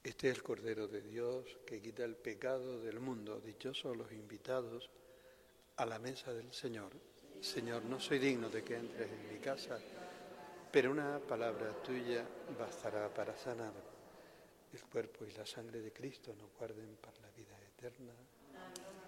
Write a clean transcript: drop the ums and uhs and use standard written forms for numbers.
Este es el Cordero de Dios que quita el pecado del mundo. Dichosos los invitados a la mesa del Señor. Señor, no soy digno de que entres en mi casa, pero una palabra tuya bastará para sanar. El cuerpo y la sangre de Cristo nos guarden para la vida eterna.